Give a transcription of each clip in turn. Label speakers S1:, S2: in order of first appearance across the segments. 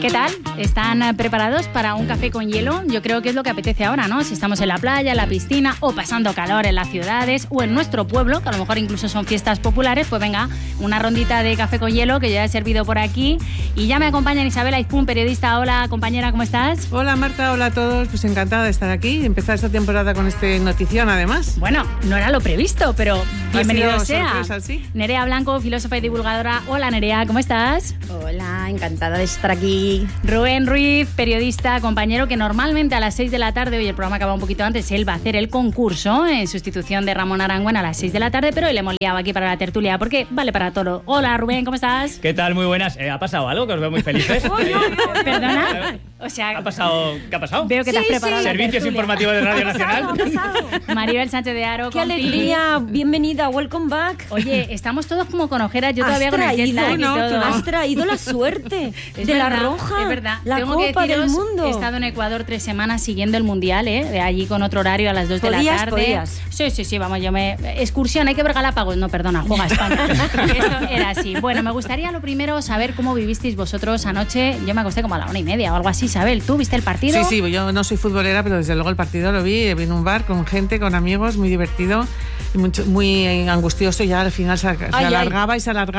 S1: ¿Qué tal? ¿Están preparados para un café con hielo? Yo creo que es lo que apetece ahora, ¿no? Si estamos en la playa, en la piscina o pasando calor en las ciudades o en nuestro pueblo, que a lo mejor incluso son fiestas populares, pues venga, una rondita de café con hielo que ya he servido por aquí. Y ya me acompaña Isabel Aizpún, periodista. Hola, compañera, ¿cómo estás?
S2: Hola, Marta, hola a todos. Pues encantada de estar aquí y empezar esta temporada con este notición, además.
S1: Bueno, no era lo previsto, pero bienvenido sea.
S2: Sorpresa, ¿sí?
S1: Nerea Blanco, filósofa y divulgadora. Hola, Nerea, ¿cómo estás?
S3: Hola, encantada de estar aquí.
S1: Rubén Ruiz, periodista, compañero, que normalmente a las 6 de la tarde, hoy el programa acaba un poquito antes, él va a hacer el concurso en sustitución de Ramón Arangüen a las 6 de la tarde, pero hoy le hemos liado aquí para la tertulia porque vale para todo. Hola, Rubén, ¿cómo estás?
S4: ¿Qué tal? Muy buenas. ¿Ha pasado algo? Que os veo muy felices.
S1: ¿Perdona? O sea,
S4: ¿Qué ha pasado?
S1: Veo que te has preparado la
S4: Servicios
S1: tertulia.
S4: informativos de Radio Nacional.
S1: Maribel Sánchez de Aro.
S3: ¡Qué alegría! Bienvenida, welcome back.
S1: Oye, estamos todos como con ojeras, yo todavía con el jet lag y todo.
S3: Has traído la suerte de la roja,
S1: es verdad.
S3: la
S1: Tengo que
S3: Copa del
S1: deciros,
S3: Mundo.
S1: He estado en Ecuador 3 semanas siguiendo el Mundial, de allí con otro horario a las 2 de la tarde.
S3: ¿Podías?
S1: Sí, vamos, excursión, hay que ver Galápagos. No, perdona, juega España. Eso era así. Bueno, me gustaría lo primero saber cómo vivisteis vosotros anoche. Yo me acosté como a la 1:30 o algo así, Isabel. ¿Tú viste el partido?
S2: Sí, yo no soy futbolera, pero desde luego el partido lo vi en un bar con gente, con amigos, muy divertido y muy angustioso. Y ya al final se alargaba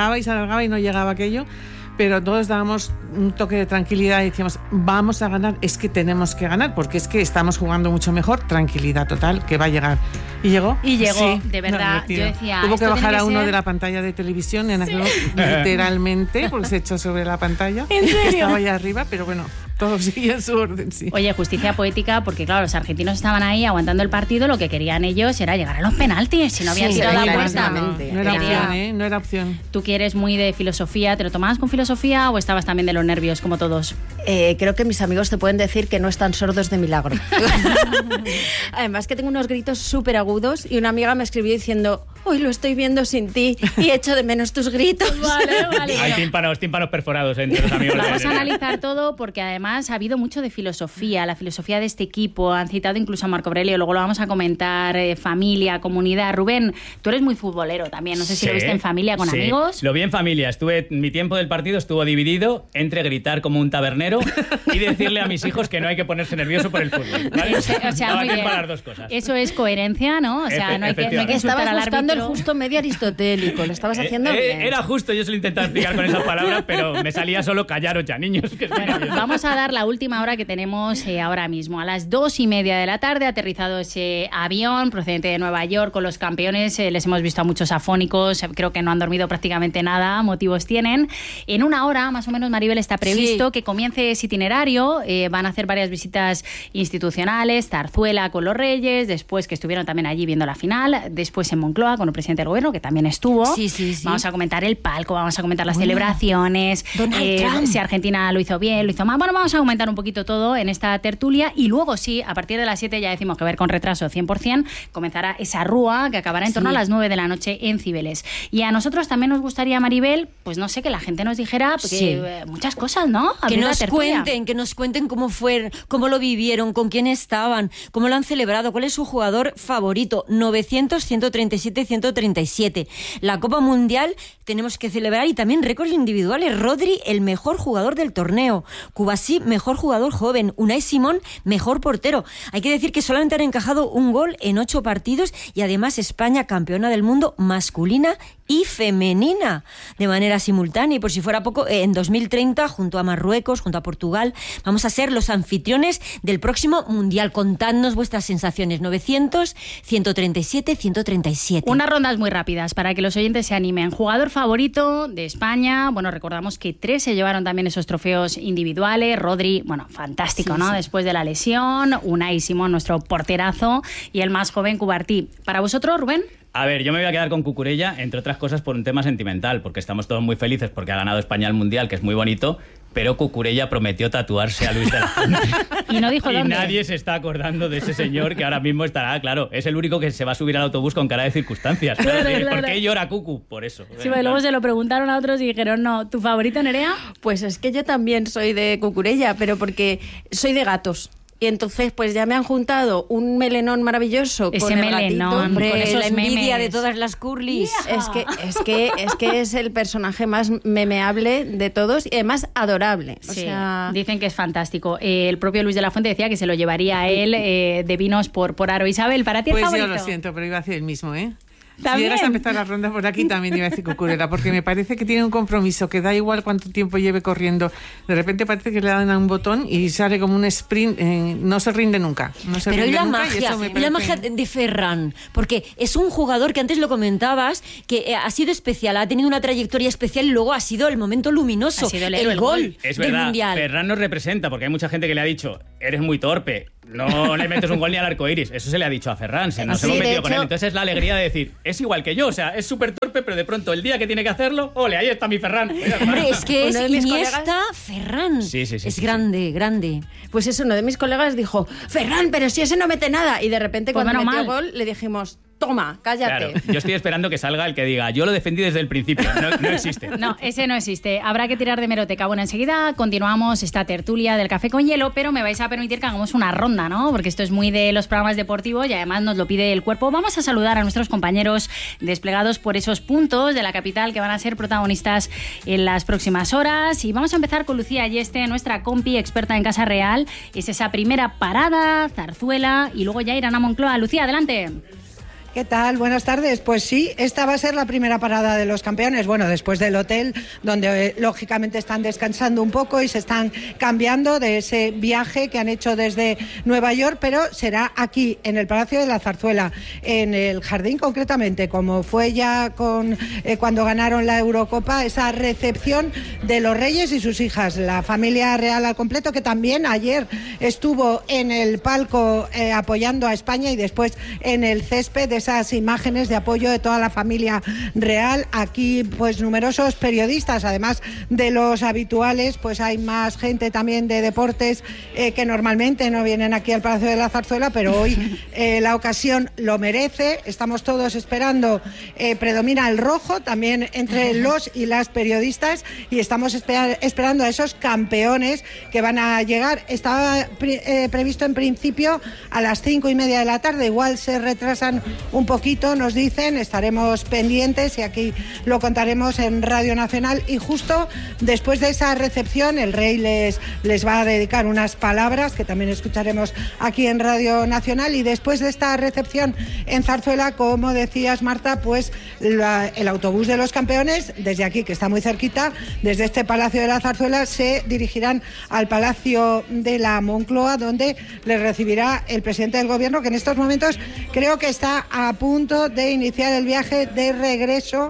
S2: y no llegaba aquello. Pero todos dábamos un toque de tranquilidad y decíamos, vamos a ganar, es que tenemos que ganar, porque es que estamos jugando mucho mejor, tranquilidad total, que va a llegar. Y llegó.
S1: Sí, de verdad. Yo decía,
S2: tuvo que bajar a uno
S1: ser...
S2: de la pantalla de televisión, en aquel, literalmente, porque se echó sobre la pantalla.
S1: ¿En serio?
S2: Estaba allá arriba, pero bueno, todo sigue en su orden, sí.
S1: Oye, justicia poética, porque claro, los argentinos estaban ahí aguantando el partido, lo que querían ellos era llegar a los penaltis, si no habían tirado la puerta.
S2: No era opción, no era opción.
S1: Tú que eres muy de filosofía, ¿te lo tomabas con filosofía o estabas también de los nervios, como todos?
S3: Creo que mis amigos te pueden decir que no están sordos de milagro. Además que tengo unos gritos súper agudos y una amiga me escribió diciendo, hoy lo estoy viendo sin ti y echo de menos tus gritos.
S1: Vale.
S4: Hay tímpanos perforados entre los amigos.
S1: Vamos a analizar todo porque además ha habido mucho de filosofía, la filosofía de este equipo. Han citado incluso a Marco Aurelio, luego lo vamos a comentar, familia, comunidad. Rubén, tú eres muy futbolero también, no sé si lo viste en familia con amigos.
S4: Lo vi en familia, mi tiempo del partido estuvo dividido entre gritar como un tabernero y decirle a mis hijos que no hay que ponerse nervioso por el fútbol, ¿vale?
S1: O sea, muy bien.
S4: Para las dos cosas.
S1: Eso es coherencia, ¿no? O sea, no hay que insultar
S3: estabas
S1: al
S3: buscando el
S1: árbitro.
S3: justo medio aristotélico, lo estabas haciendo bien.
S4: Era justo, yo se lo intentaba explicar con esas palabras, pero me salía solo callaros ya, niños.
S1: Bueno, vamos a dar la última hora que tenemos ahora mismo. A las 2:30 de la tarde ha aterrizado ese avión procedente de Nueva York con los campeones. Les hemos visto a muchos afónicos, creo que no han dormido prácticamente nada, motivos tienen. En una hora, más o menos, Maribel, está previsto que comience ese itinerario. Van a hacer varias visitas institucionales, Zarzuela con los Reyes, después que estuvieron también allí viendo la final, después en Moncloa con el presidente del gobierno, que también estuvo.
S3: Sí.
S1: Vamos a comentar el palco, vamos a comentar las celebraciones,
S3: Trump.
S1: si Argentina lo hizo bien, lo hizo mal. Bueno, vamos a comentar un poquito todo en esta tertulia y luego sí, a partir de las 7 ya decimos que ver con retraso 100%, comenzará esa rúa que acabará en torno a las 9 de la noche en Cibeles. Y a nosotros también nos gustaría, Maribel, pues no sé, que la gente nos dijera muchas cosas, ¿no?
S3: Que nos cuenten cómo fue, cómo lo vivieron, con quién estaban, cómo lo han celebrado, cuál es su jugador favorito. 900, 137, 137. La Copa Mundial tenemos que celebrar y también récords individuales. Rodri, el mejor jugador del torneo. Kubasi, mejor jugador joven. Unai Simón, mejor portero. Hay que decir que solamente han encajado un gol en 8 partidos y además España campeona del mundo masculina y femenina de manera simultánea. Y por si fuera poco, en 2030, junto a Marruecos, junto a Portugal, vamos a ser los anfitriones del próximo Mundial. Contadnos vuestras sensaciones. 900, 137, 137.
S1: Unas rondas muy rápidas para que los oyentes se animen. Jugador favorito de España. Bueno, recordamos que 3 se llevaron también esos trofeos individuales. Rodri, bueno, fantástico, ¿no? Después de la lesión. Unai Simón, nuestro porterazo. Y el más joven, Cubartí. ¿Para vosotros, Rubén?
S4: A ver, yo me voy a quedar con Cucurella, entre otras cosas por un tema sentimental, porque estamos todos muy felices porque ha ganado España el Mundial, que es muy bonito, pero Cucurella prometió tatuarse a Luis de la Fuente.
S1: Y no dijo dónde.
S4: Y nadie se está acordando de ese señor que ahora mismo estará, claro, es el único que se va a subir al autobús con cara de circunstancias. Claro. ¿Por qué llora Cucu? Por eso.
S1: Sí, porque luego se lo preguntaron a otros y dijeron, no, ¿tu favorito, Nerea?
S3: Pues es que yo también soy de Cucurella, pero porque soy de gatos.
S5: y entonces pues ya me han juntado un melenón maravilloso
S1: ese
S5: con el
S1: melenón,
S5: gatito.
S3: Hombre,
S1: con esos
S3: la envidia
S1: memes
S3: de todas las curlis.
S5: Es que es el personaje más memeable de todos y además adorable. O
S1: Sí,
S5: sea,
S1: dicen que es fantástico. El propio Luis de la Fuente decía que se lo llevaría a él de vinos por aro. Isabel, ¿para ti el
S2: pues
S1: favorito?
S2: Yo lo siento, pero iba a hacer el mismo, ¿eh?
S1: ¿También?
S2: Si llegas a empezar la ronda por aquí, también iba a decir Cucurella, porque me parece que tiene un compromiso que da igual cuánto tiempo lleve corriendo. De repente parece que le dan a un botón y sale como un sprint, no se rinde nunca. No se
S3: Pero
S2: rinde
S3: y la
S2: nunca,
S3: magia,
S2: y
S3: la magia de Ferran, porque es un jugador que antes lo comentabas, que ha sido especial, ha tenido una trayectoria especial y luego ha sido el momento luminoso,
S1: Ha sido el héroe,
S3: el gol
S4: Es
S3: del
S4: verdad,
S3: Mundial.
S4: Ferran nos representa, porque hay mucha gente que le ha dicho, eres muy torpe, no le metes un gol ni al arco iris. Eso se le ha dicho a Ferran, nos
S5: Sí,
S4: hemos
S5: de
S4: metido con
S5: hecho-
S4: él. Entonces es la alegría de decir, es igual que yo, o sea, es súper torpe, pero de pronto el día que tiene que hacerlo, ole, ahí está mi Ferran.
S3: Hombre, es que es
S5: Uno de mis
S3: Iniesta, Ferran.
S4: Sí.
S3: Es grande, grande.
S5: pues eso, uno de mis colegas dijo, Ferran, pero si ese no mete nada. Y de repente
S1: Pues
S5: cuando
S1: menos
S5: metió
S1: mal.
S5: gol le dijimos, toma, cállate.
S4: Claro, yo estoy esperando que salga el que diga, yo lo defendí desde el principio, no existe.
S1: No, ese no existe. Habrá que tirar de hemeroteca. Bueno, enseguida continuamos esta tertulia del café con hielo, pero me vais a permitir que hagamos una ronda, ¿no? Porque esto es muy de los programas deportivos y además nos lo pide el cuerpo. Vamos a saludar a nuestros compañeros desplegados por esos puntos de la capital que van a ser protagonistas en las próximas horas. Y vamos a empezar con Lucía Ayeste, nuestra compi experta en Casa Real. Es esa primera parada, Zarzuela, y luego ya irán a Moncloa. Lucía, adelante.
S6: ¿Qué tal? Buenas tardes. Pues sí, esta va a ser la primera parada de los campeones. Bueno, después del hotel, donde lógicamente están descansando un poco y se están cambiando de ese viaje que han hecho desde Nueva York, pero será aquí, en el Palacio de la Zarzuela, en el Jardín concretamente, como fue ya con cuando ganaron la Eurocopa, esa recepción de los reyes y sus hijas, la familia real al completo, que también ayer estuvo en el palco apoyando a España y después en el césped de esas imágenes de apoyo de toda la familia real. Aquí pues numerosos periodistas, además de los habituales, pues hay más gente también de deportes que normalmente no vienen aquí al Palacio de la Zarzuela, pero hoy la ocasión lo merece. Estamos todos esperando, predomina el rojo también entre los y las periodistas y estamos esperando a esos campeones que van a llegar. Estaba previsto en principio a las 5:30 de la tarde, igual se retrasan un poquito, nos dicen, estaremos pendientes y aquí lo contaremos en Radio Nacional. Y justo después de esa recepción el rey les va a dedicar unas palabras que también escucharemos aquí en Radio Nacional, y después de esta recepción en Zarzuela, como decías Marta, pues el autobús de los campeones desde aquí, que está muy cerquita, desde este Palacio de la Zarzuela se dirigirán al Palacio de la Moncloa, donde les recibirá el presidente del gobierno, que en estos momentos creo que está a punto de iniciar el viaje de regreso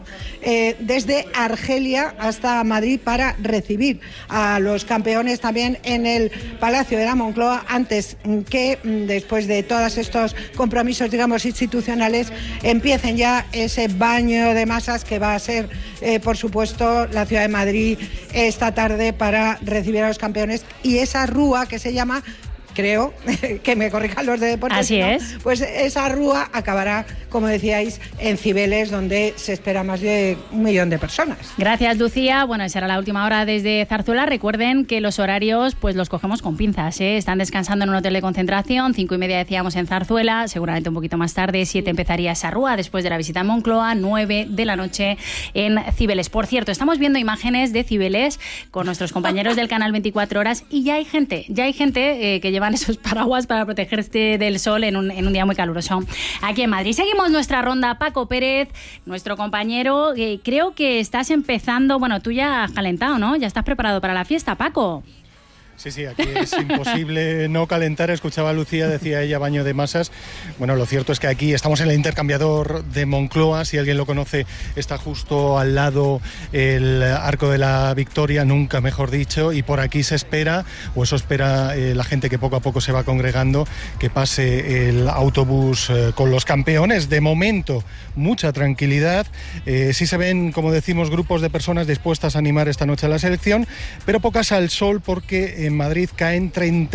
S6: desde Argelia hasta Madrid para recibir a los campeones también en el Palacio de la Moncloa, antes que después de todos estos compromisos, digamos, institucionales, empiecen ya ese baño de masas que va a ser, por supuesto, la ciudad de Madrid esta tarde para recibir a los campeones, y esa rúa que se llama, creo, que me corrijan los de deportes.
S1: Así
S6: ¿no?
S1: es.
S6: Pues esa rúa acabará, como decíais, en Cibeles, donde se espera más de 1 millón de personas.
S1: Gracias, Lucía. Bueno, será la última hora desde Zarzuela. Recuerden que los horarios pues los cogemos con pinzas, ¿eh? Están descansando en un hotel de concentración, 5:30 decíamos en Zarzuela, seguramente un poquito más tarde, 7 empezaría esa rúa después de la visita a Moncloa, 9 de la noche en Cibeles. Por cierto, estamos viendo imágenes de Cibeles con nuestros compañeros del canal 24 horas y ya hay gente que lleva esos paraguas para protegerse del sol en un día muy caluroso aquí en Madrid. Seguimos nuestra ronda. Paco Pérez, nuestro compañero, creo que estás empezando, bueno, tú ya has calentado, ¿no? Ya estás preparado para la fiesta, Paco.
S7: Sí, aquí es imposible no calentar. Escuchaba a Lucía, decía ella, baño de masas. Bueno, lo cierto es que aquí estamos en el intercambiador de Moncloa. Si alguien lo conoce, está justo al lado el Arco de la Victoria, nunca mejor dicho, y por aquí se espera, o eso espera la gente que poco a poco se va congregando, que pase el autobús con los campeones. De momento, mucha tranquilidad. Sí se ven, como decimos, grupos de personas dispuestas a animar esta noche a la selección, pero pocas al sol porque en Madrid caen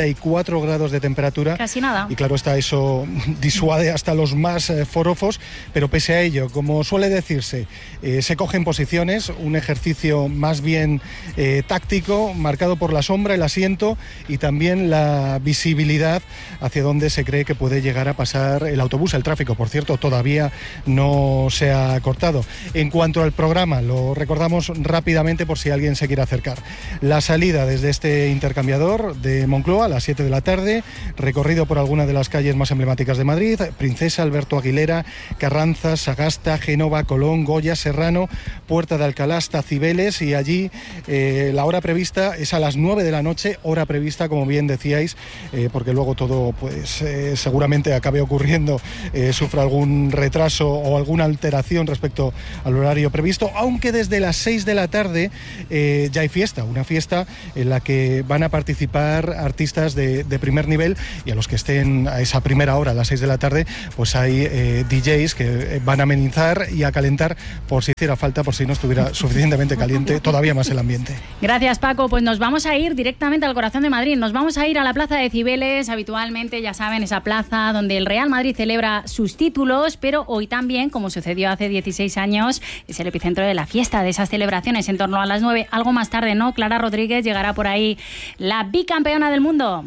S7: 34 grados de temperatura.
S1: Casi nada.
S7: Y claro está, eso disuade hasta los más forofos, pero pese a ello, como suele decirse, se cogen posiciones, un ejercicio más bien táctico, marcado por la sombra, el asiento y también la visibilidad hacia donde se cree que puede llegar a pasar el autobús. El tráfico, por cierto, todavía no se ha cortado. En cuanto al programa, lo recordamos rápidamente por si alguien se quiere acercar. La salida desde este intercambiador de Moncloa a las 7 de la tarde, recorrido por alguna de las calles más emblemáticas de Madrid: Princesa, Alberto Aguilera, Carranza, Sagasta, Génova, Colón, Goya, Serrano, Puerta de Alcalá hasta Cibeles, y allí la hora prevista es a las 9 de la noche, hora prevista, como bien decíais, porque luego todo pues seguramente acabe ocurriendo, sufra algún retraso o alguna alteración respecto al horario previsto, aunque desde las 6 de la tarde ya hay fiesta, una fiesta en la que van a participar artistas de primer nivel, y a los que estén a esa primera hora, a las 6 de la tarde, pues hay DJs que van a amenizar y a calentar por si hiciera falta, por si no estuviera suficientemente caliente, todavía más el ambiente.
S1: Gracias, Paco. Pues nos vamos a ir directamente al corazón de Madrid. Nos vamos a ir a la Plaza de Cibeles, habitualmente, ya saben, esa plaza donde el Real Madrid celebra sus títulos, pero hoy también, como sucedió hace 16 años, es el epicentro de la fiesta, de esas celebraciones en torno a las 9. Algo más tarde, ¿no? Clara Rodríguez, llegará por ahí la bicampeona del mundo.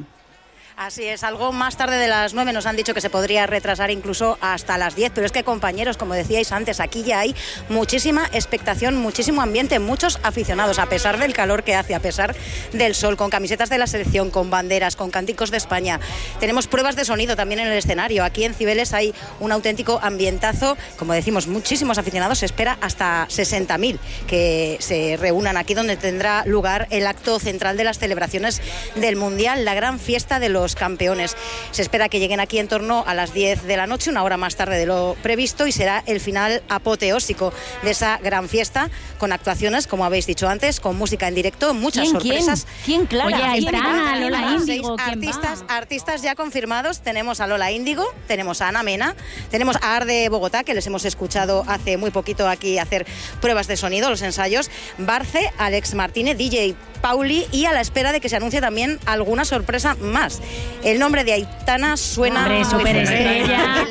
S8: Así es, algo más tarde de las 9 nos han dicho que se podría retrasar incluso hasta las 10, pero es que, compañeros, como decíais antes, aquí ya hay muchísima expectación, muchísimo ambiente, muchos aficionados, a pesar del calor que hace, a pesar del sol, con camisetas de la selección, con banderas, con cánticos de España. Tenemos pruebas de sonido también en el escenario. Aquí en Cibeles hay un auténtico ambientazo, como decimos, muchísimos aficionados, se espera hasta 60.000 que se reúnan aquí, donde tendrá lugar el acto central de las celebraciones del Mundial, la gran fiesta de los campeones. Se espera que lleguen aquí en torno a las 10 de la noche, una hora más tarde de lo previsto, y será el final apoteósico de esa gran fiesta, con actuaciones, como habéis dicho antes, con música en directo, muchas sorpresas.
S3: ¿Quién, Clara?
S1: Oye, ahí
S3: ¿Quién
S1: está Lola Índigo.
S8: Artistas ya confirmados. Tenemos a Lola Índigo, tenemos a Ana Mena, tenemos a Arde Bogotá, que les hemos escuchado hace muy poquito aquí hacer pruebas de sonido, los ensayos, Barce, Alex Martínez, DJ Pauli, y a la espera de que se anuncie también alguna sorpresa más. El nombre de Aitana suena...
S1: Hombre, superestrella,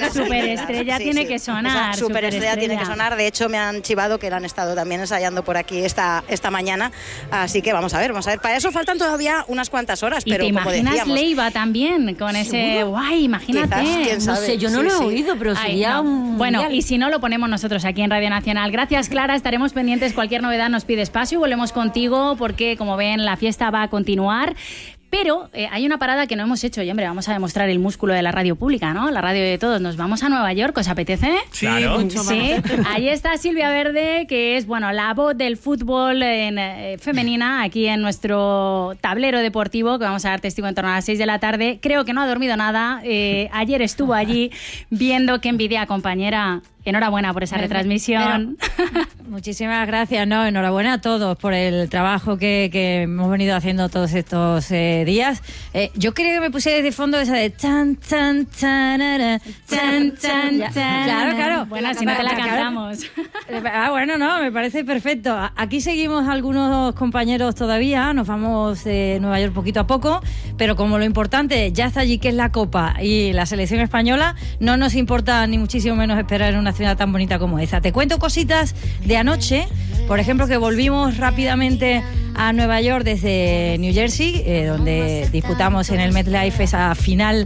S8: sí,
S1: tiene que sonar.
S8: Superestrella tiene que sonar. De hecho, me han chivado que la han estado también ensayando por aquí esta mañana. Así que vamos a ver. Para eso faltan todavía unas cuantas horas, pero
S1: como decíamos... ¿Y te imaginas Leiva también con ese... Guay, imagínate.
S8: Quizás, quién sabe.
S3: No sé, yo no lo he oído, pero sería un...
S1: Bueno, y si no, lo ponemos nosotros aquí en Radio Nacional. Gracias, Clara. Estaremos pendientes. Cualquier novedad nos pide espacio y volvemos contigo porque, como ven, la fiesta va a continuar. Pero hay una parada que no hemos hecho y, hombre, vamos a demostrar el músculo de la radio pública, ¿no? La radio de todos. Nos vamos a Nueva York, ¿os apetece?
S2: Sí,
S4: claro.
S2: mucho más.
S1: Sí, ahí está Silvia Verde, que es, bueno, la voz del fútbol femenina aquí en nuestro tablero deportivo, que vamos a dar testigo en torno a las 6 de la tarde. Creo que no ha dormido nada. Ayer estuvo allí viendo. Qué envidia, compañera. Enhorabuena por esa retransmisión.
S9: Muchísimas gracias, ¿no? Enhorabuena a todos por el trabajo que hemos venido haciendo todos estos días. Yo quería que me pusiera de fondo esa de chan, chan, chanara, chan, chan, chan. Claro.
S1: Bueno, si no te la cantamos.
S9: Bueno, no, me parece perfecto. Aquí seguimos algunos compañeros todavía, nos vamos de Nueva York poquito a poco, pero como lo importante ya está allí, que es la Copa y la selección española, no nos importa ni muchísimo menos esperar en una ciudad tan bonita como esa. Te cuento cositas de anoche, por ejemplo, que volvimos rápidamente a Nueva York desde New Jersey, donde disputamos en el MetLife esa final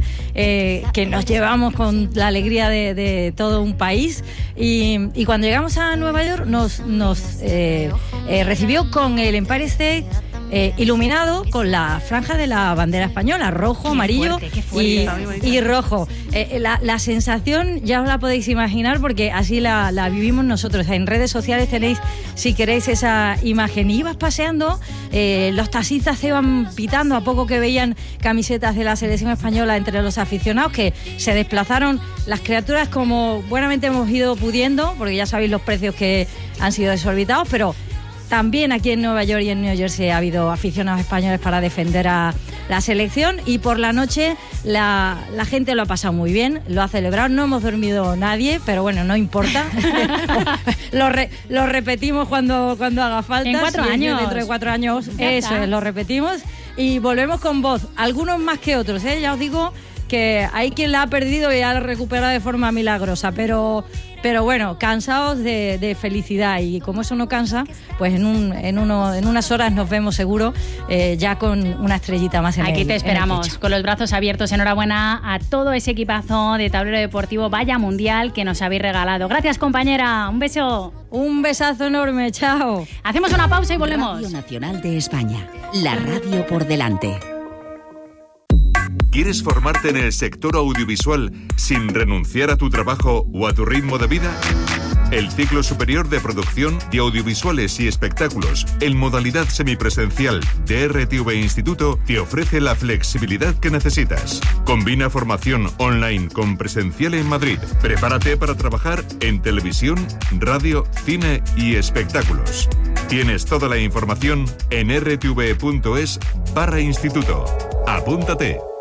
S9: que nos llevamos con la alegría de todo un país, y cuando llegamos a Nueva York nos recibió con el Empire State iluminado con la franja de la bandera española, rojo, amarillo y rojo. La sensación ya os la podéis imaginar, porque así la vivimos nosotros. En redes sociales tenéis, si queréis, esa imagen. Y ibas paseando, los taxistas se iban pitando a poco que veían camisetas de la selección española entre los aficionados, que se desplazaron las criaturas como buenamente hemos ido pudiendo, porque ya sabéis los precios que han sido desorbitados, pero también aquí en Nueva York y en New Jersey ha habido aficionados españoles para defender a la selección, y por la noche la gente lo ha pasado muy bien, lo ha celebrado. No hemos dormido nadie, pero bueno, no importa. lo repetimos cuando haga falta.
S1: En 4 años.
S9: Dentro de 4 años, eso es, lo repetimos. y volvemos con voz. Algunos más que otros, ¿eh? Ya os digo que hay quien la ha perdido y la recupera de forma milagrosa, pero bueno, cansados de felicidad, y como eso no cansa, pues en unas horas nos vemos seguro, ya con una estrellita más en
S1: Aquí te esperamos,
S9: pecho.
S1: con los brazos abiertos. Enhorabuena a todo ese equipazo de Tablero Deportivo, vaya mundial que nos habéis regalado. Gracias, compañera, un beso.
S9: Un besazo enorme, chao.
S1: Hacemos una pausa y volvemos.
S10: Radio Nacional de España, la radio por delante.
S11: ¿Quieres formarte en el sector audiovisual sin renunciar a tu trabajo o a tu ritmo de vida? El ciclo superior de producción de audiovisuales y espectáculos en modalidad semipresencial de RTV Instituto te ofrece la flexibilidad que necesitas. Combina formación online con presencial en Madrid. Prepárate para trabajar en televisión, radio, cine y espectáculos. Tienes toda la información en rtv.es/instituto. Apúntate.